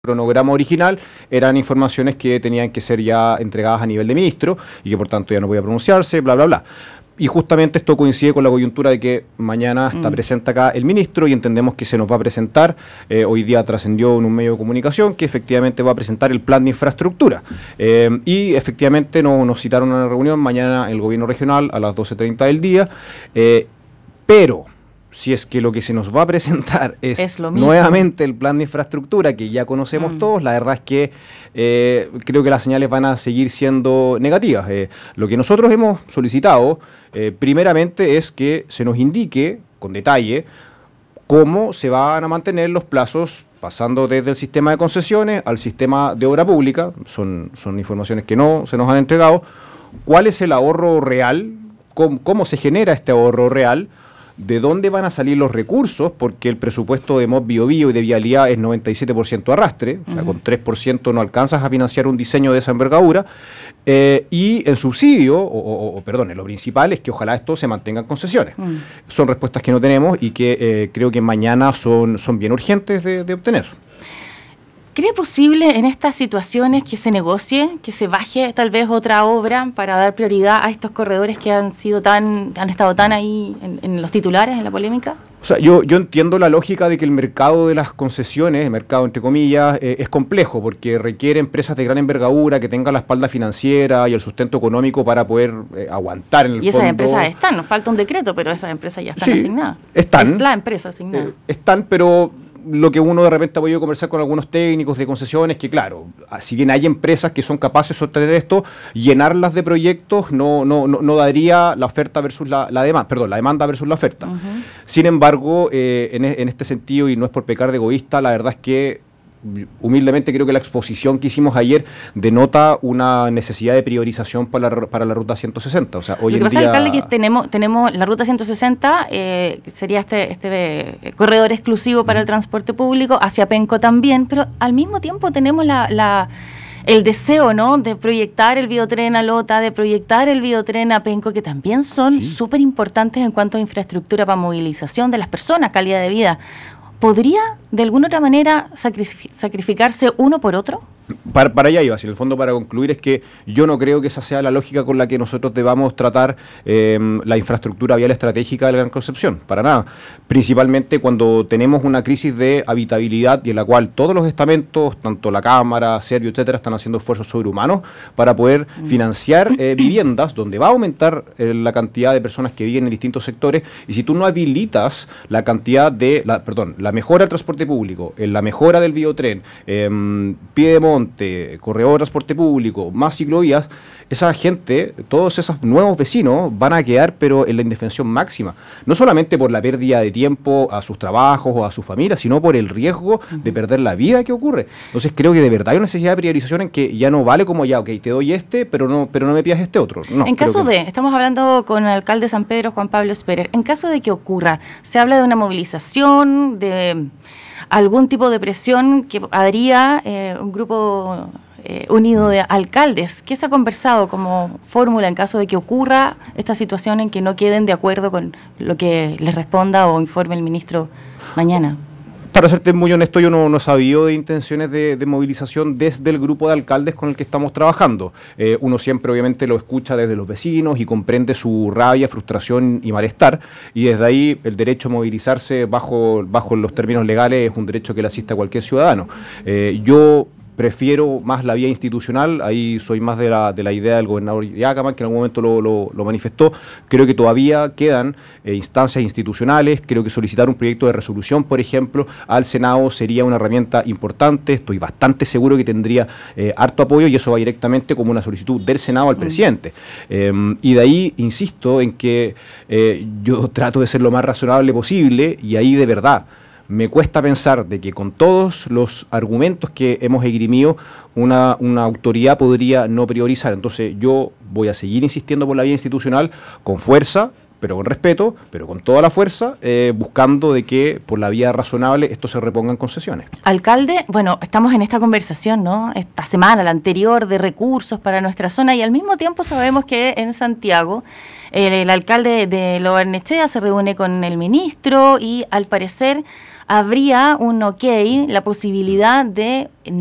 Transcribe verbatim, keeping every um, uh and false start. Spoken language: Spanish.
cronograma original eran informaciones que tenían que ser ya entregadas a nivel de ministro y que por tanto ya no podía pronunciarse, bla, bla, bla. Y justamente esto coincide con la coyuntura de que mañana está mm. presente acá el ministro y entendemos que se nos va a presentar, eh, hoy día trascendió en un medio de comunicación que efectivamente va a presentar el plan de infraestructura. Eh, y efectivamente no, nos citaron a una reunión mañana en el gobierno regional a las doce treinta del día, eh, pero... si es que lo que se nos va a presentar es, es nuevamente el plan de infraestructura que ya conocemos mm. todos, la verdad es que eh, creo que las señales van a seguir siendo negativas. Eh, lo que nosotros hemos solicitado, eh, primeramente, es que se nos indique con detalle cómo se van a mantener los plazos pasando desde el sistema de concesiones al sistema de obra pública. Son, son informaciones que no se nos han entregado. ¿Cuál es el ahorro real? ¿Cómo, cómo se genera este ahorro real? ¿De dónde van a salir los recursos? Porque el presupuesto de M O B Bio Bio y de Vialidad es noventa y siete por ciento arrastre, uh-huh. o sea, con tres por ciento no alcanzas a financiar un diseño de esa envergadura. Eh, y el subsidio, o, o, o perdón, lo principal es que ojalá esto se mantenga en concesiones. Uh-huh. Son respuestas que no tenemos y que eh, creo que mañana son, son bien urgentes de, de obtener. ¿Cree posible en estas situaciones que se negocie, que se baje tal vez otra obra para dar prioridad a estos corredores que han sido tan, han estado tan ahí en, en los titulares, en la polémica? O sea, yo, yo entiendo la lógica de que el mercado de las concesiones, el mercado entre comillas, eh, es complejo porque requiere empresas de gran envergadura que tengan la espalda financiera y el sustento económico para poder eh, aguantar en el fondo. Y esas empresas están, nos falta un decreto, pero esas empresas ya están sí, asignadas. Están. Es la empresa asignada. Eh, están, pero... lo que uno de repente ha podido conversar con algunos técnicos de concesiones, que claro, si bien hay empresas que son capaces de sostener esto, llenarlas de proyectos no, no, no, no daría la oferta versus la, la demanda, perdón, la demanda versus la oferta. Uh-huh. Sin embargo, eh, en, en este sentido, y no es por pecar de egoísta, la verdad es que humildemente creo que la exposición que hicimos ayer denota una necesidad de priorización para la, para la ruta ciento sesenta. O sea, hoy Lo que en pasa, día... alcalde, que tenemos, tenemos la ruta ciento sesenta, eh, sería este, este eh, corredor exclusivo para uh-huh. el transporte público, hacia Penco también, pero al mismo tiempo tenemos la... la el deseo, ¿no?, de proyectar el biotren a Lota, de proyectar el biotren a Penco, que también son súper sí. importantes en cuanto a infraestructura para movilización de las personas, calidad de vida. ¿Podría, de alguna otra manera, sacrific- sacrificarse uno por otro? Para, para allá iba, si en el fondo para concluir es que yo no creo que esa sea la lógica con la que nosotros debamos tratar eh, la infraestructura vial estratégica de la Gran Concepción, para nada. Principalmente cuando tenemos una crisis de habitabilidad y en la cual todos los estamentos, tanto la Cámara, Servio, etcétera, están haciendo esfuerzos sobrehumanos para poder mm. financiar eh, viviendas donde va a aumentar eh, la cantidad de personas que viven en distintos sectores, y si tú no habilitas la cantidad de, la, perdón, la mejora del transporte público, eh, la mejora del biotren, eh, pie de monte, corredor de transporte público, más ciclovías, esa gente, todos esos nuevos vecinos van a quedar pero en la indefensión máxima, no solamente por la pérdida de tiempo a sus trabajos o a sus familias, sino por el riesgo de perder la vida que ocurre. Entonces creo que de verdad hay una necesidad de priorización en que ya no vale como ya, ok, te doy este, pero no, pero no me pidas este otro. No, en caso que... de, estamos hablando con el alcalde de San Pedro, Juan Pablo Sperer, en caso de que ocurra, se habla de una movilización, de algún tipo de presión que haría eh, un grupo eh, unido de alcaldes. ¿Qué se ha conversado como fórmula en caso de que ocurra esta situación en que no queden de acuerdo con lo que les responda o informe el ministro mañana? Para serte muy honesto, yo no, no he sabido de intenciones de, de movilización desde el grupo de alcaldes con el que estamos trabajando. Eh, uno siempre obviamente lo escucha desde los vecinos y comprende su rabia, frustración y malestar, y desde ahí el derecho a movilizarse bajo, bajo los términos legales es un derecho que le asiste a cualquier ciudadano. Eh, yo prefiero más la vía institucional, ahí soy más de la, de la idea del gobernador Yacaman, que en algún momento lo, lo, lo manifestó. Creo que todavía quedan eh, instancias institucionales, creo que solicitar un proyecto de resolución, por ejemplo, al Senado sería una herramienta importante, estoy bastante seguro que tendría eh, harto apoyo, y eso va directamente como una solicitud del Senado al presidente. Eh, y de ahí, insisto, en que eh, yo trato de ser lo más razonable posible, y ahí de verdad me cuesta pensar de que con todos los argumentos que hemos esgrimido, una, una autoridad podría no priorizar. Entonces yo voy a seguir insistiendo por la vía institucional con fuerza, pero con respeto, pero con toda la fuerza, eh, buscando de que por la vía razonable esto se reponga en concesiones. Alcalde, bueno, estamos en esta conversación, ¿no?, esta semana, la anterior, de recursos para nuestra zona, y al mismo tiempo sabemos que en Santiago el, el alcalde de Lo Barnechea se reúne con el ministro y al parecer habría un ok, la posibilidad de